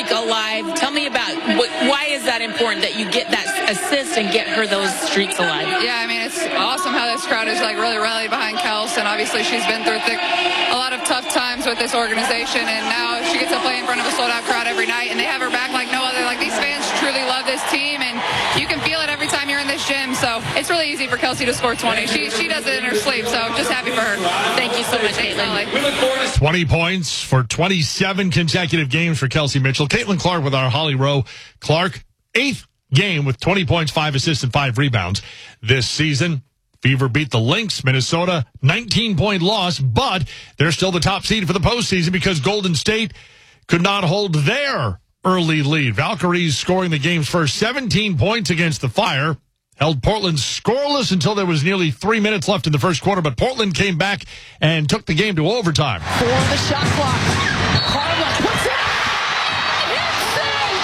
streak alive. Tell me about why is that important that you get that assist and get her those streaks alive? Yeah, I mean, it's awesome how this crowd is really rallied behind Kels, and obviously she's been through a lot of tough times with this organization, and now she gets to play in front of a sold-out crowd every night, and they have her back like no other. Like, these fans truly love this team, and you can feel it every time you're in this gym, so it's really easy for Kelsey to score 20. She does it in her sleep, so just happy for her. Thank you so much, Caitlin. 20 points for 27 consecutive games for Kelsey Mitchell. Caitlin Clark with our Holly Rowe. Clark, 8th game with 20 points, 5 assists, and 5 rebounds this season. Fever beat the Lynx. Minnesota, 19-point loss, but they're still the top seed for the postseason because Golden State could not hold their early lead. Valkyries scoring the game's first 17 points against the Fire. Held Portland scoreless until there was nearly 3 minutes left in the first quarter, but Portland came back and took the game to overtime. For the shot clock. Carla puts it. Hits it!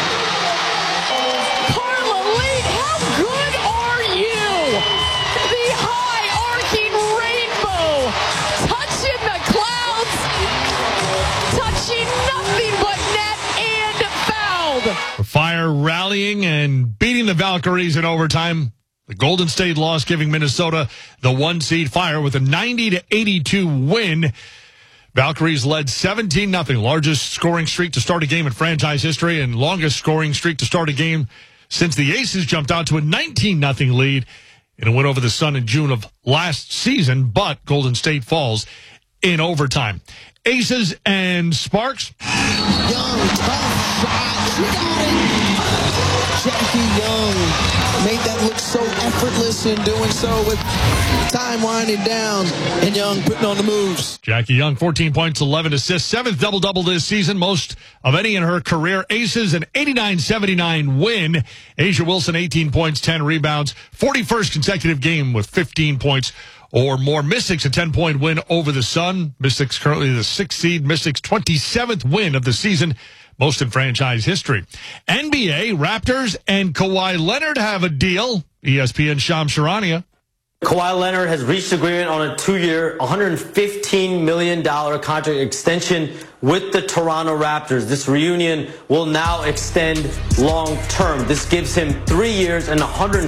Carla Lee, how good are you? The high arcing rainbow, touching the clouds, touching nothing but net and fouled. The Fire rallying and beating the Valkyries in overtime. The Golden State loss giving Minnesota the 1 seed. Fire with a 90-82 win. Valkyries led 17-0, largest scoring streak to start a game in franchise history and longest scoring streak to start a game since the Aces jumped out to a 19-0 lead in a win over the Sun in June of last season, but Golden State falls in overtime. Aces and Sparks. Young, tough shot. She got it. Jackie Young made that look so effortless in doing so with time winding down and Young putting on the moves. Jackie Young, 14 points, 11 assists, 7th double-double this season, most of any in her career. Aces, an 89-79 win. Asia Wilson, 18 points, 10 rebounds, 41st consecutive game with 15 points or more. Mystics, a 10-point win over the Sun. Mystics currently the 6th seed. Mystics' 27th win of the season, most in franchise history. NBA, Raptors, and Kawhi Leonard have a deal. ESPN's Shams Charania. Kawhi Leonard has reached agreement on a 2-year, $115 million contract extension with the Toronto Raptors. This reunion will now extend long term. This gives him 3 years and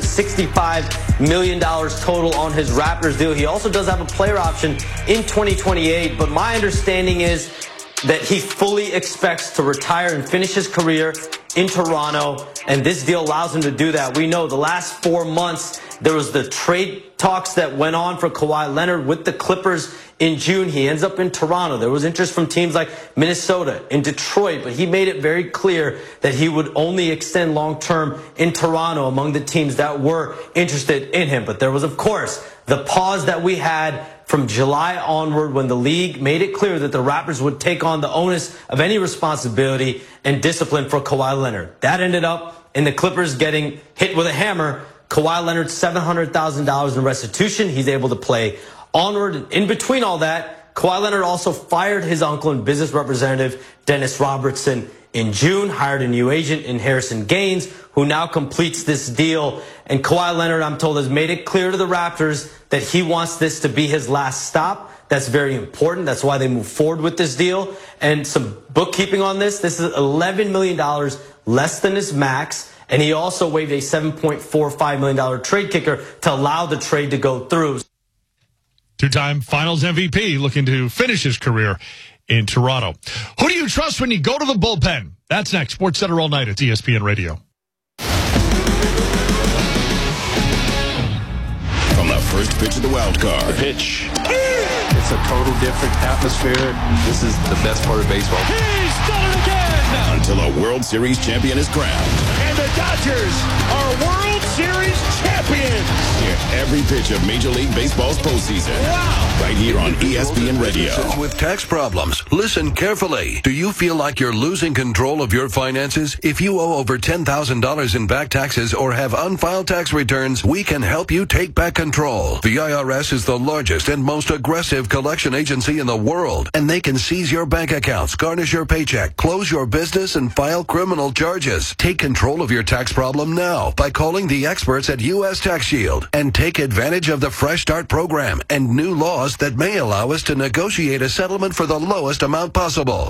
$165 million total on his Raptors deal. He also does have a player option in 2028, but my understanding is that he fully expects to retire and finish his career in Toronto, and this deal allows him to do that. We know the last 4 months, there was the trade talks that went on for Kawhi Leonard with the Clippers in June. He ends up in Toronto. There was interest from teams like Minnesota and Detroit, but he made it very clear that he would only extend long-term in Toronto among the teams that were interested in him. But there was, of course, the pause that we had from July onward when the league made it clear that the Raptors would take on the onus of any responsibility and discipline for Kawhi Leonard. That ended up in the Clippers getting hit with a hammer. Kawhi Leonard, $700,000 in restitution. He's able to play onward. In between all that, Kawhi Leonard also fired his uncle and business representative, Dennis Robertson, in June, hired a new agent in Harrison Gaines, who now completes this deal. And Kawhi Leonard, I'm told, has made it clear to the Raptors that he wants this to be his last stop. That's very important. That's why they move forward with this deal. And some bookkeeping on this. This is $11 million less than his max. And he also waived a $7.45 million trade kicker to allow the trade to go through. Two-time Finals MVP looking to finish his career in Toronto. Who do you trust when you go to the bullpen? That's next. Sports Center all night at ESPN Radio. From the first pitch of the wild card. The pitch. It's a total different atmosphere. This is the best part of baseball. He's done it again! Until a World Series champion is crowned. And the Dodgers are World Series champions! Hear every pitch of Major League Baseball's postseason. Wow! Right here on ESPN Radio. With tax problems, listen carefully. Do you feel like you're losing control of your finances? If you owe over $10,000 in back taxes or have unfiled tax returns, we can help you take back control. The IRS is the largest and most aggressive collection agency in the world, and they can seize your bank accounts, garnish your paycheck, close your business, and file criminal charges. Take control of your tax problem now by calling the experts at U.S. Tax Shield and take advantage of the Fresh Start program and new laws that may allow us to negotiate a settlement for the lowest amount possible.